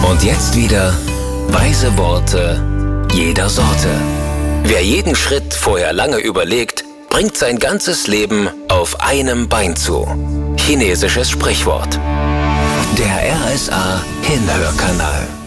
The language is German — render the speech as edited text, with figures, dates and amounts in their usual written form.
Und jetzt wieder weise Worte jeder Sorte. Wer jeden Schritt vorher lange überlegt, bringt sein ganzes Leben auf einem Bein zu. Chinesisches Sprichwort. Der RSA Hinhörkanal.